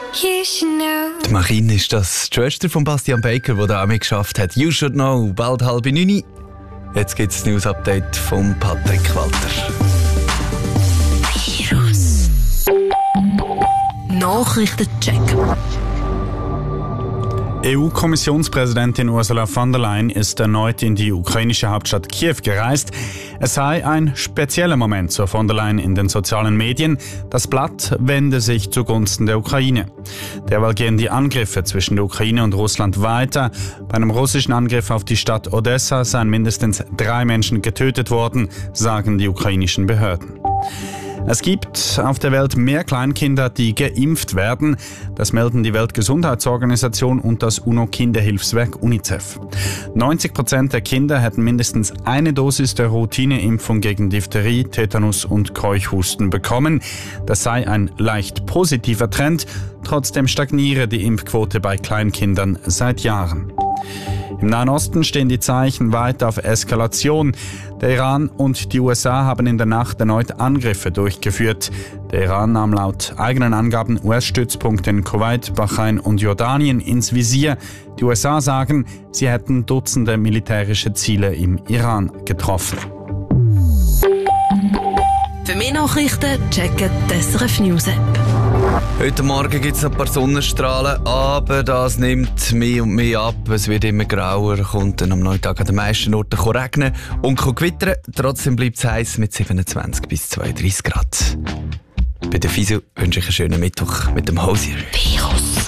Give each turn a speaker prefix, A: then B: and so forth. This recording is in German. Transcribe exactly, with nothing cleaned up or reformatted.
A: You should know.
B: Die Marine ist das, die Schwester von Bastian Baker, die da mitgeschafft hat. You should know, bald halb neun. Jetzt gibt es das News-Update von Patrick Walter.
A: Virus.
C: Nachrichtencheck.
D: E U-Kommissionspräsidentin Ursula von der Leyen ist erneut in die ukrainische Hauptstadt Kiew gereist. Es sei ein spezieller Moment, so von der Leyen in den sozialen Medien. Das Blatt wende sich zugunsten der Ukraine. Derweil gehen die Angriffe zwischen der Ukraine und Russland weiter. Bei einem russischen Angriff auf die Stadt Odessa seien mindestens drei Menschen getötet worden, sagen die ukrainischen Behörden. Es gibt auf der Welt mehr Kleinkinder, die geimpft werden. Das melden die Weltgesundheitsorganisation und das UNO-Kinderhilfswerk UNICEF. neunzig Prozent der Kinder hätten mindestens eine Dosis der Routineimpfung gegen Diphtherie, Tetanus und Keuchhusten bekommen. Das sei ein leicht positiver Trend. Trotzdem stagniere die Impfquote bei Kleinkindern seit Jahren. Im Nahen Osten stehen die Zeichen weiter auf Eskalation. Der Iran und die U S A haben in der Nacht erneut Angriffe durchgeführt. Der Iran nahm laut eigenen Angaben U S-Stützpunkte in Kuwait, Bahrain und Jordanien ins Visier. Die U S A sagen, sie hätten Dutzende militärische Ziele im Iran getroffen.
C: Für mehr Nachrichten checken die S R F News App.
B: Heute Morgen gibt es noch ein paar Sonnenstrahlen, aber das nimmt mehr und mehr ab. Es wird immer grauer, kommt dann am neuen Tag an den meisten Orten regnen und gewittern. Trotzdem bleibt es heiß mit siebenundzwanzig bis zweiunddreißig Grad. Bei der Fisio wünsche ich einen schönen Mittwoch mit dem Hosier.
A: Virus.